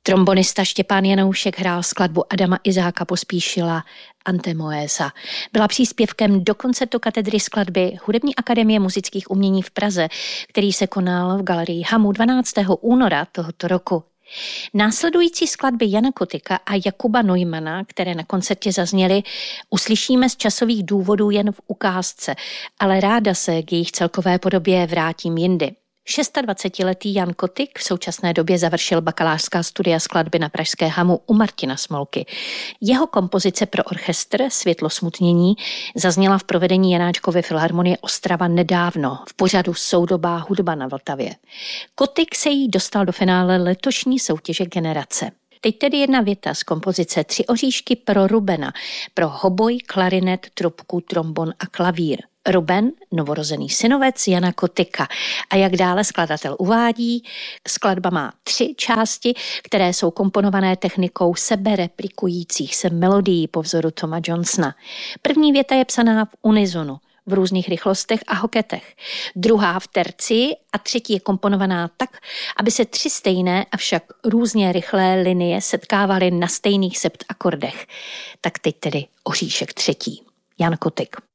Trombonista Štěpán Janoušek hrál skladbu Adama Izáka Pospíšila Antemoésa. Byla příspěvkem do koncertu katedry skladby Hudební akademie muzických umění v Praze, který se konal v galerii Hamu 12. února tohoto roku. Následující skladby Jana Kotyka a Jakuba Neumana, které na koncertě zazněly, uslyšíme z časových důvodů jen v ukázce, ale ráda se k jejich celkové podobě vrátím jindy. 26letý Jan Kotyk v současné době završil bakalářská studia skladby na pražské Hamu u Martina Smolky. Jeho kompozice pro orchestr Světlo smutnění zazněla v provedení Janáčkovy filharmonie Ostrava nedávno v pořadu Soudobá hudba na Vltavě. Kotyk se jí dostal do finále letošní soutěže Generace. Teď tedy jedna věta z kompozice Tři oříšky pro Rubena, pro hoboj, klarinet, trubku, trombon a klavír. Ruben, novorozený synovec Jana Kotyka. A jak dále skladatel uvádí, skladba má 3 části, které jsou komponované technikou sebereplikujících se melodií po vzoru Toma Johnsona. První věta je psaná v unizonu, v různých rychlostech a hoketech. Druhá v tercii a třetí je komponovaná tak, aby se 3 stejné, avšak různě rychlé linie setkávaly na stejných septakordech. Tak teď tedy oříšek 3. Jan Kotyk.